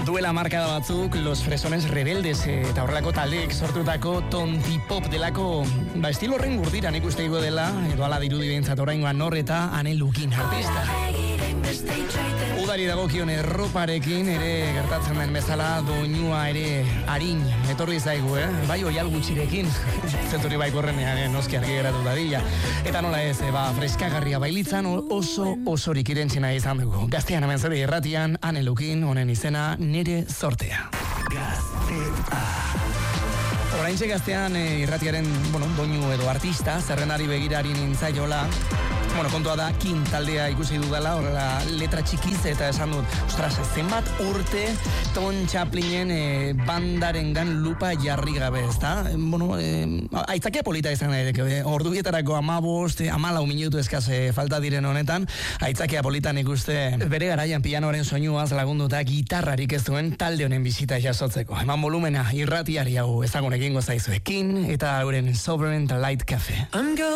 Duela markada batzuk, Los Fresones Rebeldes eta horrelako taldeek sortutako tonti pop delako, estilo horren gurdiran ikusteko dela, edo ala dirudi behintzat oraingoan Nor eta Ane Lukin artista. Udari dagokion erroparekin ere gertatzen den bezala, doinua ere arin etorri zaigu, bai oial gutxirekin, zenturi bai korrenean, noski argi geratu dadila. Eta nola ez, freskagarria bailitzan oso osorik irentzina izan dugu. Gaztean hemen zure irratian, Ane Lukin, honen izena Nire Zortea. Gaztea. Oraintxe gaztean irratiaren, doinu edo artista, zerrenari begirari nintzaiola. Kontua da, Kin taldea ikusi dudala, horrela letra txikiz eta esan dut, ostras, zenbat urte Ton Chaplinen bandarengan lupa jarri gabe, ezta? Aitzakia polita izan daiteke, ordubietarako 14 minutu eskase falta diren honetan, aitzakia politan ikuste bere garaian pianoaren soinuaz lagunduta gitarrarik ez duen talde honen bizita jasotzeko. Eman volumena irratiari hau ezagun egingo zaizue, Kin eta euren Sovereign Light Cafe.